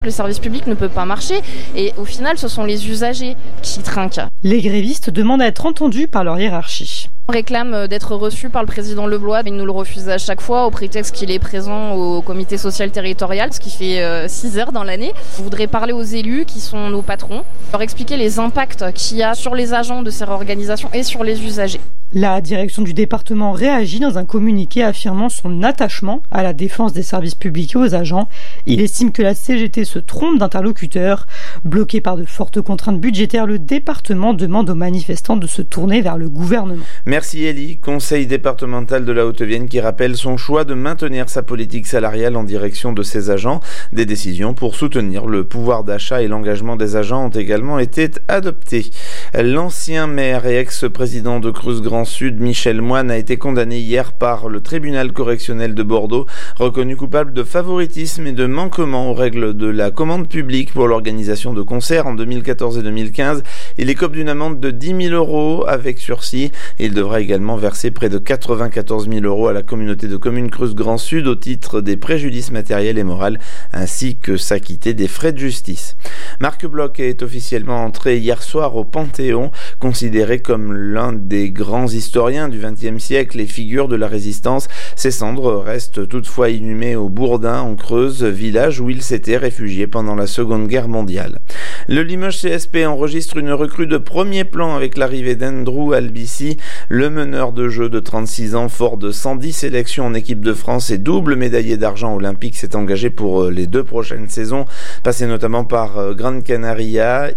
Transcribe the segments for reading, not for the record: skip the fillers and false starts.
Le service public ne peut pas marcher et au final, ce sont les usagers qui trinquent. Les grévistes demandent à être entendus par leur hiérarchie. On réclame d'être reçu par le président Leblois, mais il nous le refuse à chaque fois au prétexte qu'il est présent au comité social territorial, ce qui fait 6 heures dans l'année. On voudrait parler aux élus qui sont nos patrons, leur expliquer les impacts qu'il y a sur les agents de ces réorganisations et sur les usagers. La direction du département réagit dans un communiqué affirmant son attachement à la défense des services publics et aux agents. Il estime que la CGT se trompe d'interlocuteur. Bloqué par de fortes contraintes budgétaires, le département demande aux manifestants de se tourner vers le gouvernement. Merci Elie, conseil départemental de la Haute-Vienne qui rappelle son choix de maintenir sa politique salariale en direction de ses agents. Des décisions pour soutenir le pouvoir d'achat et l'engagement des agents ont également été adoptées. L'ancien maire et ex-président de Creuse-Grand Sud, Michel Moine, a été condamné hier par le tribunal correctionnel de Bordeaux, reconnu coupable de favoritisme et de manquement aux règles de la commande publique pour l'organisation de concerts en 2014 et 2015. Il écope d'une amende de 10 000 € avec sursis. Il devra également verser près de 94 000 € à la communauté de communes Creuse-Grand Sud au titre des préjudices matériels et moraux, ainsi que s'acquitter des frais de justice. Marc Bloch est officiellement entré hier soir au Panthéon, considéré comme l'un des grands historiens du XXe siècle et figure de la résistance. Ses cendres restent toutefois inhumées au Bourdin en Creuse, village où il s'était réfugié pendant la Seconde Guerre mondiale. Le Limoges CSP enregistre une recrue de premier plan avec l'arrivée d'Andrew Albici. Le meneur de jeu de 36 ans, fort de 110 sélections en équipe de France et double médaillé d'argent olympique, s'est engagé pour les 2 prochaines saisons, passé notamment par Gran Canaria,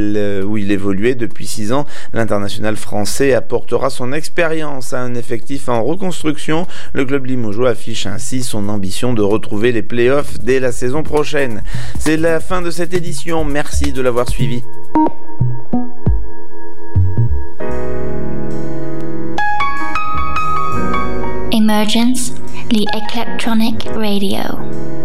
où il évoluait depuis 6 ans. L'international français apportera son expérience à un effectif en reconstruction. Le club limogeois affiche ainsi son ambition de retrouver les playoffs dès la saison prochaine. C'est la fin de cette édition. Merci de l'avoir suivi. Emergence, the Electronic Radio.